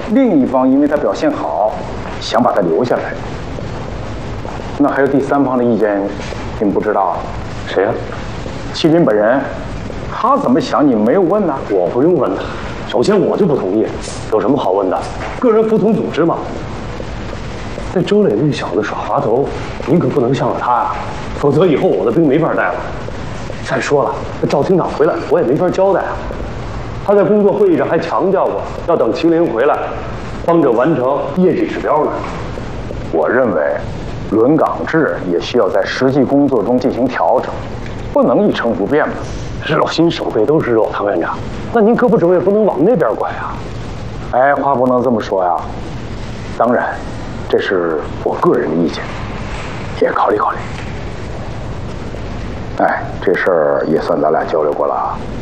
另一方因为他表现好，想把他留下来。那还有第三方的意见，你们不知道？ 谁呀？ 麒麟本人，他怎么想你没有问呢？ 我不用问他，首先我就不同意，有什么好问的？个人服从组织嘛。那周磊那小子耍滑头，你可不能向着他啊，否则以后我的兵没法带了。再说了，那赵厅长回来，我也没法交代啊。他在工作会议上还强调过，要等麒麟回来，帮着完成业绩指标呢。 我认为，轮岗制也需要在实际工作中进行调整，不能一成不变嘛。 肉心手背都是肉，唐院长，那您胳膊肘也不能往那边拐啊。 哎，话不能这么说呀。当然，这是我个人的意见，也考虑考虑。哎，这事儿也算咱俩交流过了啊。